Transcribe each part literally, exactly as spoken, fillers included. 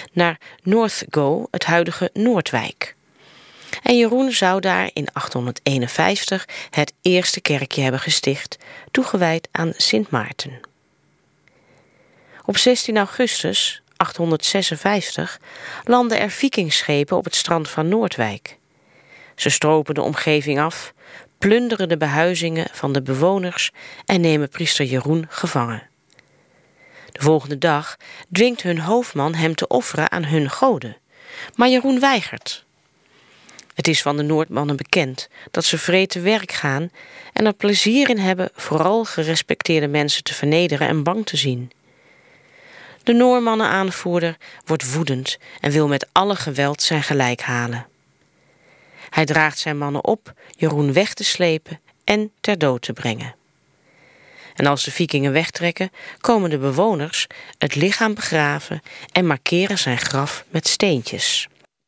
naar Northgo, het huidige Noordwijk. En Jeroen zou daar in achthonderdeenenvijftig het eerste kerkje hebben gesticht, toegewijd aan Sint Maarten. Op zestien augustus achthonderdzesenvijftig landden er vikingschepen op het strand van Noordwijk. Ze stropen de omgeving af, plunderen de behuizingen van de bewoners en nemen priester Jeroen gevangen. De volgende dag dwingt hun hoofdman hem te offeren aan hun goden, maar Jeroen weigert. Het is van de Noordmannen bekend dat ze vreed te werk gaan en er plezier in hebben vooral gerespecteerde mensen te vernederen en bang te zien. De Noormannen-aanvoerder wordt woedend en wil met alle geweld zijn gelijk halen. Hij draagt zijn mannen op Jeroen weg te slepen en ter dood te brengen. En als de vikingen wegtrekken, komen de bewoners het lichaam begraven en markeren zijn graf met steentjes.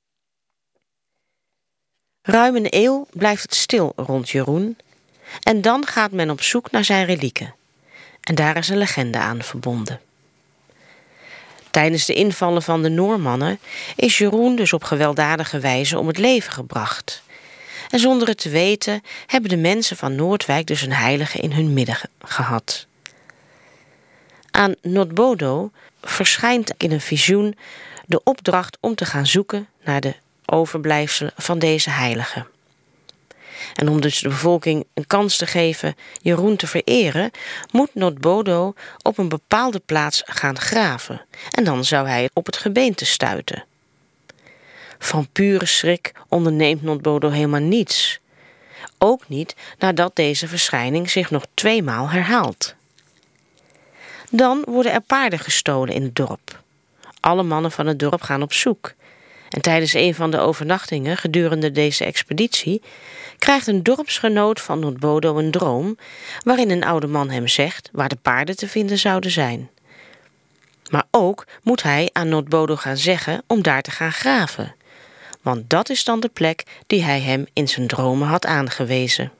Ruim een eeuw blijft het stil rond Jeroen en dan gaat men op zoek naar zijn relieken. En daar is een legende aan verbonden. Tijdens de invallen van de Noormannen is Jeroen dus op gewelddadige wijze om het leven gebracht. En zonder het te weten hebben de mensen van Noordwijk dus een heilige in hun midden gehad. Aan Notbodo verschijnt in een visioen de opdracht om te gaan zoeken naar de overblijfselen van deze heilige. En om dus de bevolking een kans te geven Jeroen te vereren, moet Notbodo op een bepaalde plaats gaan graven. En dan zou hij op het gebeente stuiten. Van pure schrik onderneemt Notbodo helemaal niets. Ook niet nadat deze verschijning zich nog tweemaal herhaalt. Dan worden er paarden gestolen in het dorp. Alle mannen van het dorp gaan op zoek. En tijdens een van de overnachtingen gedurende deze expeditie krijgt een dorpsgenoot van Notbodo een droom waarin een oude man hem zegt waar de paarden te vinden zouden zijn. Maar ook moet hij aan Notbodo gaan zeggen om daar te gaan graven. Want dat is dan de plek die hij hem in zijn dromen had aangewezen.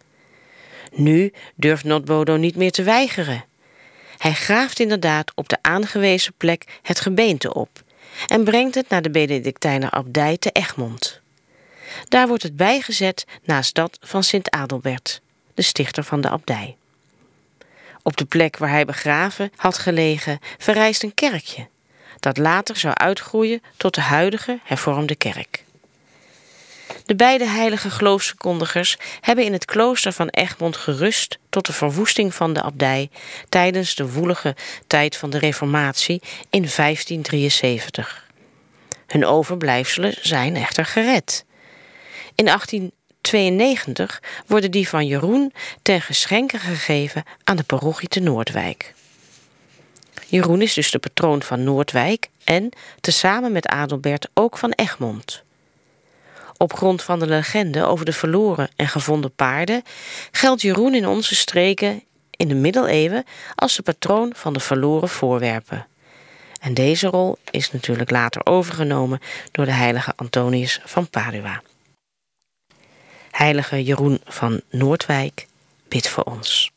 Nu durft Notbodo niet meer te weigeren. Hij graaft inderdaad op de aangewezen plek het gebeente op en brengt het naar de Benedictijner abdij te Egmond. Daar wordt het bijgezet naast dat van Sint Adelbert, de stichter van de abdij. Op de plek waar hij begraven had gelegen verrijst een kerkje, dat later zou uitgroeien tot de huidige hervormde kerk. De beide heilige geloofsverkondigers hebben in het klooster van Egmond gerust tot de verwoesting van de abdij tijdens de woelige tijd van de Reformatie in vijftien drieënzeventig. Hun overblijfselen zijn echter gered. In achttien tweeënnegentig worden die van Jeroen ten geschenke gegeven aan de parochie te Noordwijk. Jeroen is dus de patroon van Noordwijk en, tezamen met Adelbert, ook van Egmond. Op grond van de legende over de verloren en gevonden paarden geldt Jeroen in onze streken in de middeleeuwen als de patroon van de verloren voorwerpen. En deze rol is natuurlijk later overgenomen door de heilige Antonius van Padua. Heilige Jeroen van Noordwijk, bid voor ons.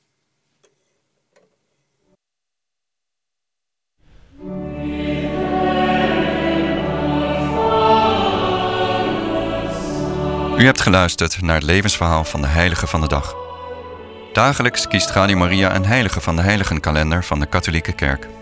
U hebt geluisterd naar het levensverhaal van de heilige van de dag. Dagelijks kiest Radio Maria een heilige van de heiligenkalender van de katholieke kerk.